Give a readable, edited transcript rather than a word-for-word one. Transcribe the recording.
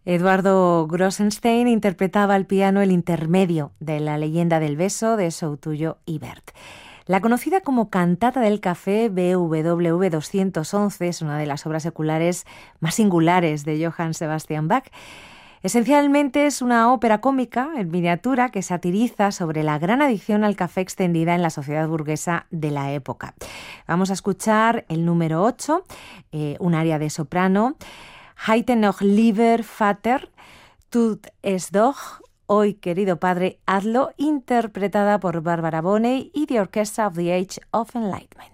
Eduardo Grossenstein interpretaba al piano el intermedio de La leyenda del beso de Soutullo y Bert. La conocida como Cantata del Café BWV 211 es una de las obras seculares más singulares de Johann Sebastian Bach. Esencialmente es una ópera cómica en miniatura que satiriza sobre la gran adicción al café extendida en la sociedad burguesa de la época. Vamos a escuchar el número 8, un aria de soprano, Heute noch lieber Vater, tut es doch, hoy querido padre, hazlo, interpretada por Barbara Bonney y The Orchestra of the Age of Enlightenment.